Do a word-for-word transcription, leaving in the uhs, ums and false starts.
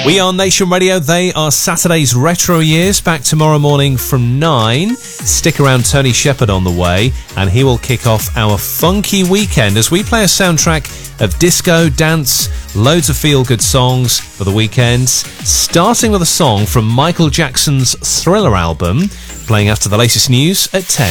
We are Nation Radio. They are Saturday's Retro Years. Back tomorrow morning from nine. Stick around, Tony Shepherd on the way, and he will kick off our funky weekend as we play a soundtrack of disco, dance, loads of feel-good songs for the weekends, starting with a song from Michael Jackson's Thriller album, playing after the latest news at ten.